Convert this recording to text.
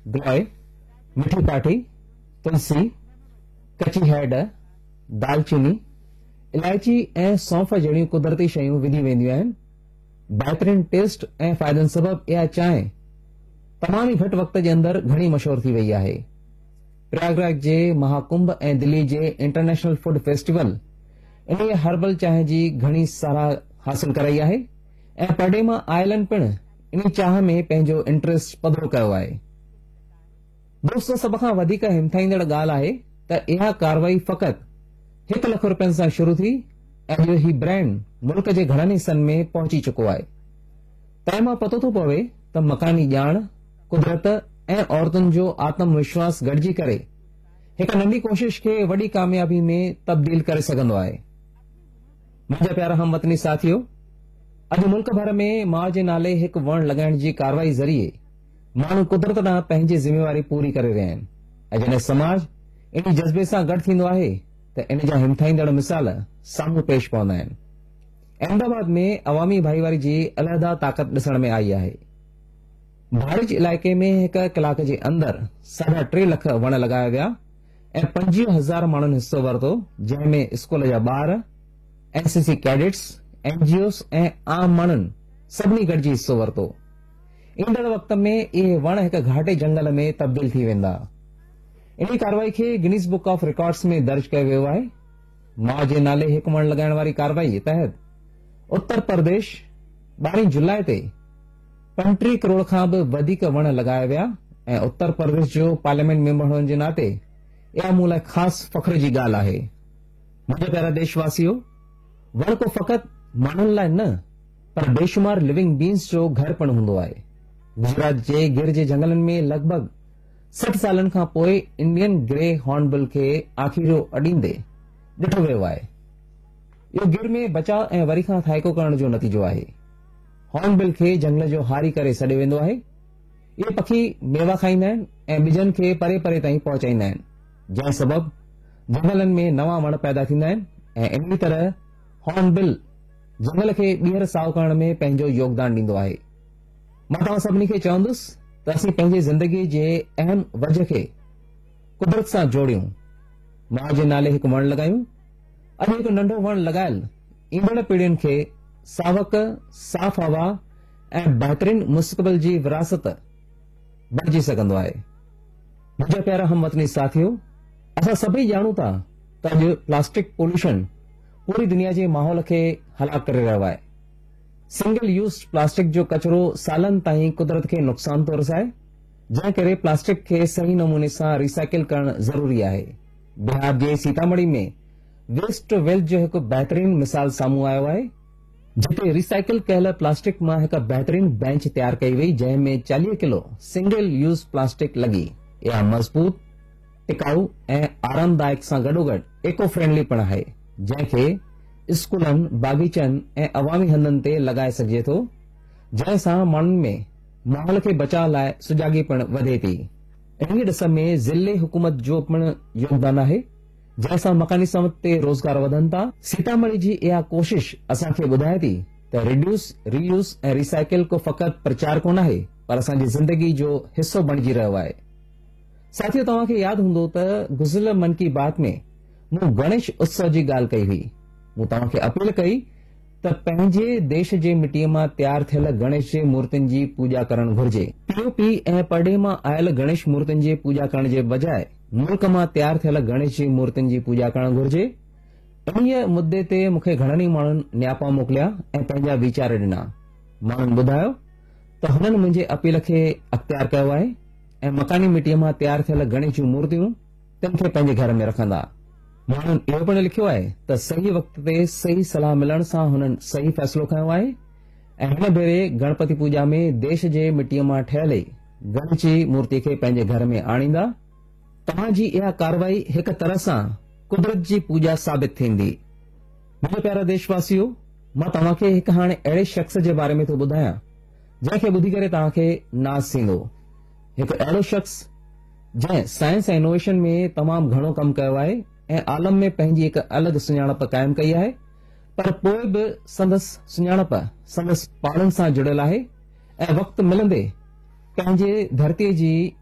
गिलोय, मिठी काठी, तुलसी, कची हैड, दालचीनी, इलायची ऐं सौंफ जहिड़ियूं कुदरती शयूं विधी वेंदियूं आहिनि। बहितरीन टेस्ट ऐं फ़ाइदनि सबबि इहा चांहि तमाम ई घटि वक़्त जे अंदरि घणी मशहूर थी वई आहे। प्रयागराज जे महाकुंभ ऐं दिल्ली जे international food festival in herbal चांहि जी घणी साराह हासिल कराई आहे ऐं परॾे मां आयलनि पिणु इन चांहि में पंहिंजो इंटरेस्ट पधिरो कयो आहे। दोस्तो, सभ खां वधीक हिमथाईंदड़ ॻाल्हि आहे त इहा कार्रवाई फ़क़ति 1 लख रुपयनि सां शुरू थी ऐं अॼु ही ब्रांड मुल्क जे घणनि हिस्सनि में पहुची चुको आहे। तंहिं मां पतो थो पवे त मकानी ॼाण, कुदरत ऐं औरतुनि जो आत्मविश्वास गॾिजी करे हिक नंढी कोशिश खे वॾी कामयाबी में तब्दील करे सघंदो आहे। मुंहिंजा प्यारा हमवतनी साथियो, अॼु मुल्क भर में माउ जे नाले हिकु वण लॻाइण जी कार्रवाई ज़रिए माण्हू कुदरत ॾांहुं पंहिंजी ज़िम्मेवारी पूरी करे रहिया आहिनि ऐं जॾहिं समाज इन जज़्बे सां गॾु थींदो आहे त इन जा हिमथाईंदड़ मिसाल साम्हूं पेश पवंदा आहिनि। अहमदाबाद में अवामी भाईवारी जी अलहदा ताक़त ॾिसण में आई आहे। भारत इलाइक़े में हिक कलाक जे अंदरि 3.5 लख वण लॻाया विया ऐं 25,000 माण्हुनि हिस्सो वरितो, जंहिंमें स्कूल जा ॿार, एनसीसी कैडेट्स, एनजीओस ऐं आम माण्हुनि सभिनी गॾिजी हिस्सो वरितो। ईंदड़ वक़्त में इहे वण हिक घाटे जंगल में तब्दील थी वेंदा। इन कार्रवाई खे गिनीज़ बुक ऑफ रिकॉर्ड्स में दर्ज कयो वियो आहे। माउ जे नाले हिकु वण लॻाइण वारी कार्रवाई तहत उत्तर प्रदेश 12 जुलाई ते 35 करोड़ खां बि वधीक वण लॻाया विया ऐं उत्तर प्रदेश जो पार्लियामेंट मेंबर हुअण जे नाते इहा मूं लाइ ख़ासि फ़ख्र जी ॻाल्हि आहे। मुंहिंजा प्यारा देशवासियो, वण को फ़क़ति माण्हुनि लाइ न पर बेशुमार लिविंग बींग्स जो घर पिणु हूंदो आहे। गुजरात जे गिर जे जंगलनि में लॻभॻि 60 सालनि खां पोइ इंडियन ग्रे हॉर्नबिल खे आख़िरो अॾींदे ॾिठो वियो आहे। इहो गिर में बचाव ऐं वरी खां थाइको करण जो नतीजो आहे। हॉर्नबिल खे जंगल जो हारी करे सॾियो वेंदो आहे। इहे पखी मेवा खाईंदा आहिनि ऐं ॿिजनि खे परे परे ताईं पहुचाईंदा आहिनि, जंहिं सबबि जंगलनि में नवां वण पैदा थींदा आहिनि ऐं इन तरह हॉर्नबिल जंगल खे ॿीहर साउ करण में पंहिंजो योगदान ॾींदो आहे। मां तव्हां सभिनी खे चवंदुसि त असीं पंहिंजी ज़िंदगी जे अहम वजह खे कुदरत सां जोड़ियूं, माउ जे नाले हिकु वण लॻायूं। अॼु हिकु नंढो वण लॻायल ईंदड़ पीढ़ियुनि खे सावक, साफ़ हवा ऐं बहितरीन मुस्तक़बिल जी विरासत बणिजी सघंदो आहे। मुंहिंजा प्यारा हमवतनी साथियो, असां सभई ॼाणूं था त अॼु प्लास्टिक पोल्यूशन पूरी दुनिया जे माहौल खे हलाक करे रहियो आहे। सिंगल यूज प्लास्टिक जो कचरो सालनि ताईं कुदरत खे नुक़सान थो रसाए, जंहिं करे प्लास्टिक खे सही नमूने सां रिसाइकिल करणु ज़रूरी आहे। बिहार जे सीतामढ़ी में वेस्ट टू वेल्थ जो हिकु बहितरीन मिसाल साम्हूं आयो आहे, जिते रिसाइकिल कयल प्लास्टिक मां हिकु बहितरीन बेंच तयार कई वई, जंहिं में 40 किलो सिंगल यूज प्लास्टिक लॻी। इहा मज़बूत, टिकाऊ ऐं आरामदायक सां गॾोगॾु इको फ्रेंडली पिणु आहे, जंहिंखे स्कूलनि, बाग़ीचनि ऐं अवामी हंधनि ते लॻाए सघिजे थो, जंहिं सां माण्हुनि में माहौल खे बचाव लाइ सुजाॻी पिणु वधे थी। इन ॾिस में ज़िले हुकूमत जो पिणु योगदान आहे, जंहिं सां मकानी समत ते रोज़गार वधनि था। सीतामढ़ी जी इहा कोशिश असांखे ॿुधाए थी त रिड्यूस, रीयूज़ ऐं रिसाइकिल को फ़क़ति प्रचार कोन आहे, पर असांजी ज़िंदगी जो हिसो बणिजी रहियो आहे। साथियो, तव्हांखे यादि हूंदो त गुज़िरियल मन की बात में मूं गणेश उत्सव जी ॻाल्हि कई हुई। मूं तव्हांखे अपील कई त पंहिंजे देश जे मिटीअ मां तयारु थियल गणेश जे मूर्तियुनि जी पूॼा करणु घुर्जे। पीओपी ऐं परॾे मां आयल गणेश मूर्तियुनि जी पूॼा करण जे बजाए मुल्क मां तयारु थियल गणेश जी मूर्तियुनि जी पूॼा करणु घुर्जे। इन मुद्दे ते मूंखे घणनि ई माण्हुनि न्यापा मोकिलिया ऐं पंहिंजा वीचार ॾिना। माण्हुनि ॿुधायो त हुननि मुंहिंजे अपील खे अख़्तियार कयो आहे ऐं मकानी मिटीअ मां तयारु थियल गणेश जूं मूर्तियूं तिन खे पंहिंजे घर में रखंदा। माण्हुनि इहो पिणु लिखियो आहे त सही वक़्त ते सही सलाह मिलण सां हुननि सही फ़ैसिलो खयो आहे ऐं हिन भेरे गणपति पूॼा में देश जे मिटीअ मां ठहियल गणेश जी मूर्ति खे पंहिंजे घर में आणींदा। तव्हांजी इहा कार्रवाई हिक तरह सां कुदरत जी पूॼा साबित थींदी। मुंहिंजा प्यारा देशवासियो, मां तव्हांखे हिकु हाणे अहिड़े शख़्स जे बारे में थो ॿुधायां जंहिंखे ॿुधी करे तव्हांखे नाज़ थींदो। हिकु अहिड़ो शख़्स जंहिं साइंस ऐं इनोवेशन में तमामु घणो कमु कयो आहे ऐं आलम में पंहिंजी हिकु अलॻि सुञाणप क़ाइमु कई आहे, पर पोइ बि संदसि सुञाणप संदसि पाड़नि सां जुड़ियल आहे ऐं वक़्तु मिलंदे पंहिंजे धरतीअ जी